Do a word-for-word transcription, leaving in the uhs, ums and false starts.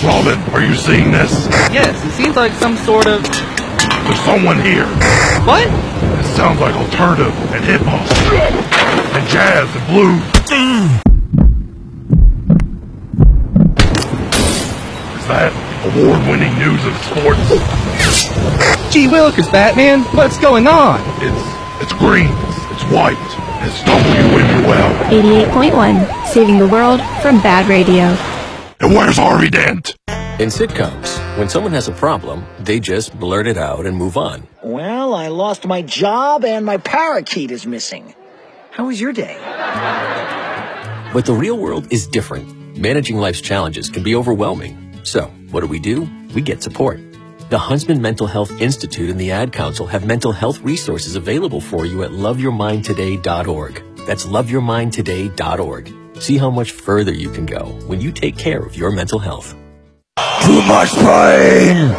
Robin, are you seeing this? Yes, it seems like some sort of... There's someone here. What? It sounds like alternative and hip-hop. And jazz and blues. Is that award-winning news of sports? Gee Willikers, Batman, what's going on? It's, it's green. It's, it's white. It's W in your well. eighty-eight point one, saving the world from bad radio. And where's Harvey Dent? In sitcoms, when someone has a problem, they just blurt it out and move on. Well, I lost my job and my parakeet is missing. How was your day? But the real world is different. Managing life's challenges can be overwhelming. So, what do we do? We get support. The Huntsman Mental Health Institute and the Ad Council have mental health resources available for you at love your mind today dot org. That's love your mind today dot org. See how much further you can go when you take care of your mental health. Too much pain!